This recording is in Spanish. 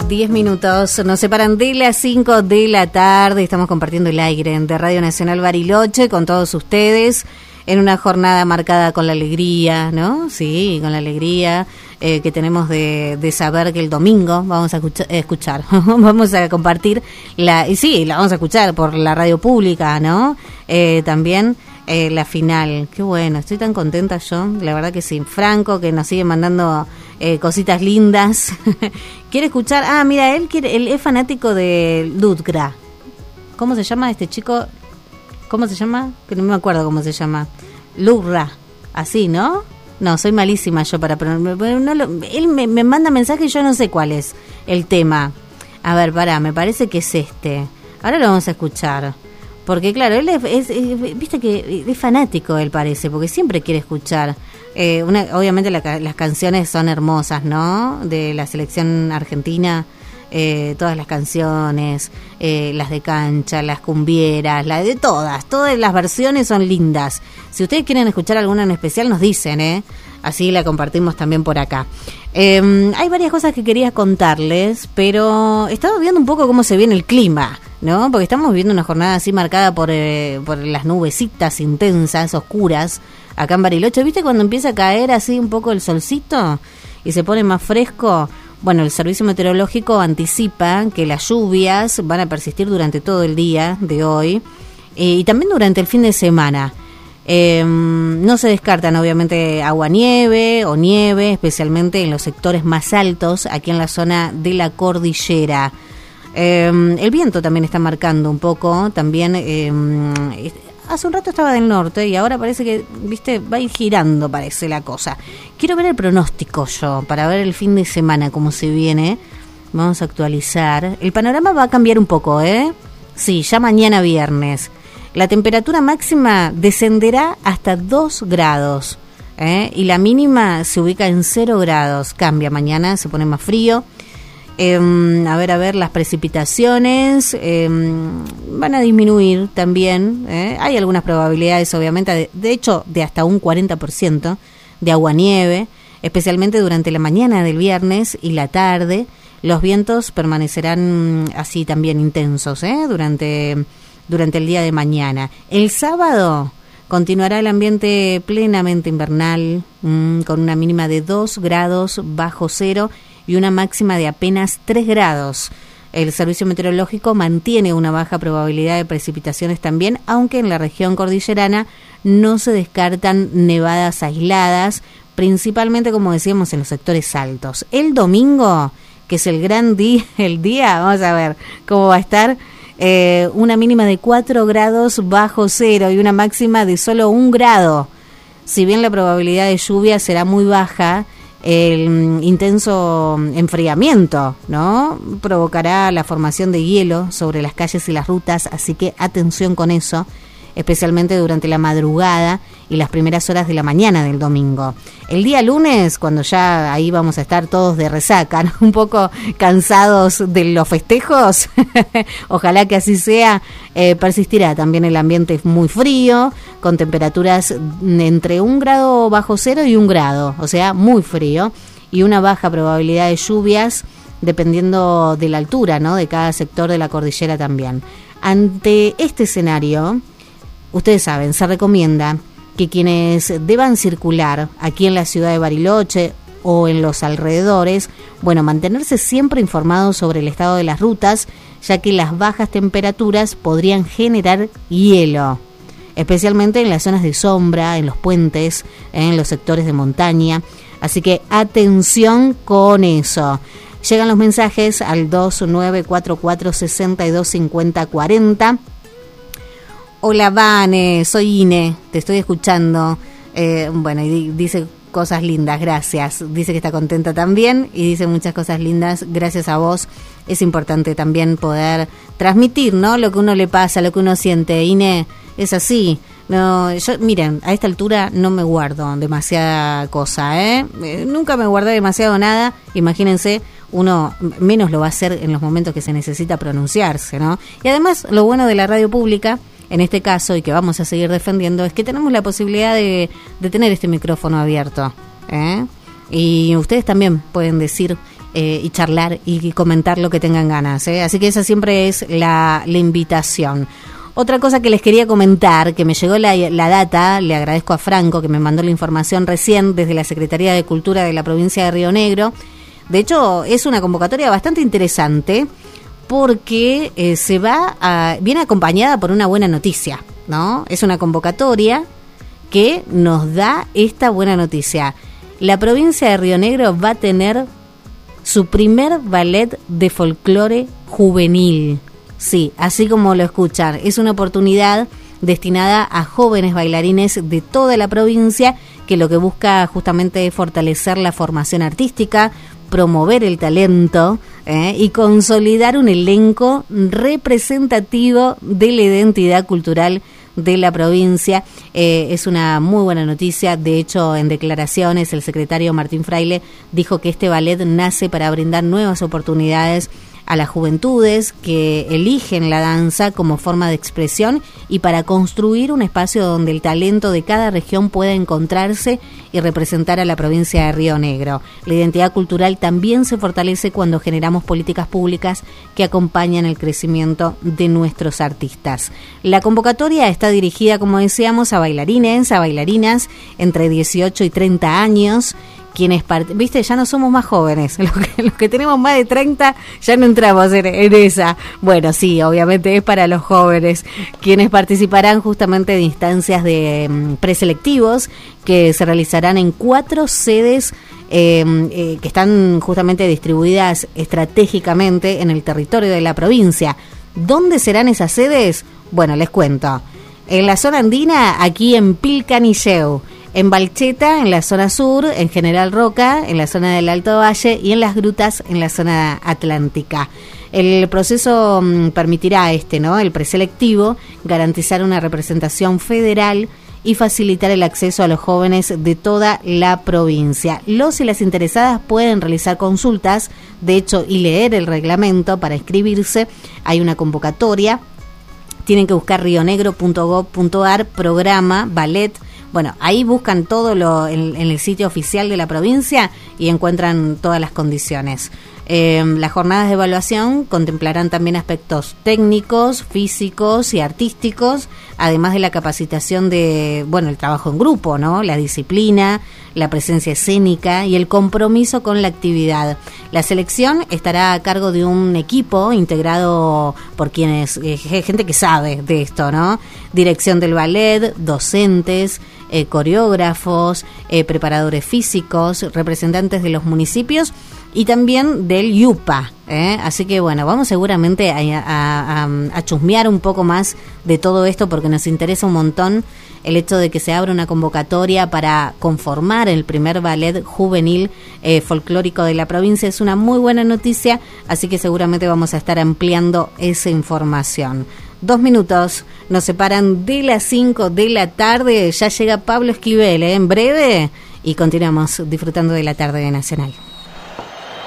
10 minutos, nos separan de las 5 de la tarde, estamos compartiendo el aire de Radio Nacional Bariloche con todos ustedes en una jornada marcada con la alegría, ¿no? Sí, con la alegría que tenemos de saber que el domingo vamos a escuchar, vamos a compartir la vamos a escuchar por la radio pública, ¿no? También la final. Qué bueno, estoy tan contenta yo, la verdad que sí. Franco, que nos sigue mandando cositas lindas. Quiere escuchar, mira, él es fanático de Ludgra. ¿Cómo se llama este chico? ¿Cómo se llama? Que no me acuerdo cómo se llama. Ludra, así, ¿no? No, soy malísima yo para pronunciar. Él me manda mensaje y yo no sé cuál es el tema. A ver, me parece que es este. Ahora lo vamos a escuchar. Porque claro, él viste que es fanático, él parece, porque siempre quiere escuchar. Obviamente las canciones son hermosas, ¿no? De la selección argentina, todas las canciones, las de cancha, las cumbieras, las de todas las versiones son lindas. Si ustedes quieren escuchar alguna en especial, nos dicen, así la compartimos también por acá. Hay varias cosas que quería contarles, pero estaba viendo un poco cómo se viene el clima, ¿no? Porque estamos viviendo una jornada así marcada por las nubecitas intensas, oscuras, acá en Bariloche. ¿Viste cuando empieza a caer así un poco el solcito y se pone más fresco? Bueno, el Servicio Meteorológico anticipa que las lluvias van a persistir durante todo el día de hoy y también durante el fin de semana. No se descartan obviamente agua-nieve o nieve, especialmente en los sectores más altos, aquí en la zona de la cordillera. El viento también está marcando un poco, también hace un rato estaba del norte y ahora parece que, viste, va a ir girando, parece la cosa. Quiero ver el pronóstico yo, para ver el fin de semana cómo se viene. Vamos a actualizar. El panorama va a cambiar un poco, Sí, ya mañana viernes. La temperatura máxima descenderá hasta 2 grados, y la mínima se ubica en 0 grados. Cambia mañana, se pone más frío. A ver, las precipitaciones van a disminuir también. Hay algunas probabilidades, obviamente, de hecho, de hasta un 40% de agua-nieve, especialmente durante la mañana del viernes y la tarde. Los vientos permanecerán así también intensos, durante el día de mañana. El sábado continuará el ambiente plenamente invernal, con una mínima de 2 grados bajo cero y una máxima de apenas 3 grados. El Servicio Meteorológico mantiene una baja probabilidad de precipitaciones también, aunque en la región cordillerana no se descartan nevadas aisladas, principalmente, como decíamos, en los sectores altos. El domingo, que es el gran día, vamos a ver cómo va a estar. Una mínima de 4 grados bajo cero y una máxima de solo 1 grado. Si bien la probabilidad de lluvia será muy baja, el intenso enfriamiento, ¿no?, provocará la formación de hielo sobre las calles y las rutas, así que atención con eso, especialmente durante la madrugada y las primeras horas de la mañana del domingo. El día lunes, cuando ya ahí vamos a estar todos de resaca, ¿no?, un poco cansados de los festejos, ojalá que así sea, persistirá también el ambiente muy frío, con temperaturas entre 1 grado bajo cero y 1 grado, o sea, muy frío, y una baja probabilidad de lluvias, dependiendo de la altura, ¿no?, de cada sector de la cordillera también. Ante este escenario, ustedes saben, se recomienda que quienes deban circular aquí en la ciudad de Bariloche o en los alrededores, mantenerse siempre informados sobre el estado de las rutas, ya que las bajas temperaturas podrían generar hielo, especialmente en las zonas de sombra, en los puentes, en los sectores de montaña. Así que atención con eso. Llegan los mensajes al 2944-625040. Hola, Vane, soy Ine, te estoy escuchando. Y dice cosas lindas, gracias. Dice que está contenta también y dice muchas cosas lindas, gracias a vos. Es importante también poder transmitir, ¿no?, lo que uno le pasa, lo que uno siente. Ine, es así. No, miren, a esta altura no me guardo demasiada cosa, nunca me guardé demasiado nada. Imagínense, uno menos lo va a hacer en los momentos que se necesita pronunciarse, ¿no? Y además, lo bueno de la radio pública, en este caso, y que vamos a seguir defendiendo, es que tenemos la posibilidad de tener este micrófono abierto, Y ustedes también pueden decir y charlar y comentar lo que tengan ganas, ¿eh? Así que esa siempre es la invitación. Otra cosa que les quería comentar, que me llegó la data, le agradezco a Franco que me mandó la información recién desde la Secretaría de Cultura de la provincia de Río Negro. De hecho, es una convocatoria bastante interesante porque viene acompañada por una buena noticia, ¿no? Es una convocatoria que nos da esta buena noticia. La provincia de Río Negro va a tener su primer ballet de folclore juvenil. Sí, así como lo escuchan, es una oportunidad destinada a jóvenes bailarines de toda la provincia que lo que busca justamente es fortalecer la formación artística, promover el talento y consolidar un elenco representativo de la identidad cultural de la provincia. Es una muy buena noticia. De hecho, en declaraciones, el secretario Martín Fraile dijo que este ballet nace para brindar nuevas oportunidades a las juventudes que eligen la danza como forma de expresión y para construir un espacio donde el talento de cada región pueda encontrarse y representar a la provincia de Río Negro. La identidad cultural también se fortalece cuando generamos políticas públicas que acompañan el crecimiento de nuestros artistas. La convocatoria está dirigida, como decíamos, a bailarines, a bailarinas entre 18 y 30 años, quienes, viste, ya no somos más jóvenes, los que tenemos más de 30 ya no entramos en esa. Bueno, sí, obviamente es para los jóvenes, quienes participarán justamente de instancias de preselectivos que se realizarán en 4 sedes que están justamente distribuidas estratégicamente en el territorio de la provincia. ¿Dónde serán esas sedes? Bueno, les cuento. En la zona andina, aquí en Pilcanilleu, en Balcheta, en la zona sur, en General Roca, en la zona del Alto Valle y en Las Grutas, en la zona atlántica. El proceso permitirá el preselectivo, garantizar una representación federal y facilitar el acceso a los jóvenes de toda la provincia. Los y las interesadas pueden realizar consultas, de hecho, y leer el reglamento para inscribirse. Hay una convocatoria. Tienen que buscar rionegro.gov.ar, programa, ballet. Bueno, ahí buscan todo en el sitio oficial de la provincia y encuentran todas las condiciones. Las jornadas de evaluación contemplarán también aspectos técnicos, físicos y artísticos, además de la capacitación de, el trabajo en grupo, ¿no? La disciplina, la presencia escénica y el compromiso con la actividad. La selección estará a cargo de un equipo integrado por quienes, gente que sabe de esto, ¿no? Dirección del ballet, docentes, coreógrafos, preparadores físicos, representantes de los municipios y también del IUPA, así que vamos seguramente a chusmear un poco más de todo esto porque nos interesa un montón el hecho de que se abra una convocatoria para conformar el primer ballet juvenil folclórico de la provincia. Es una muy buena noticia, así que seguramente vamos a estar ampliando esa información. 2 minutos nos separan de las 5 de la tarde, ya llega Pablo Esquivel en breve y continuamos disfrutando de la tarde de Nacional.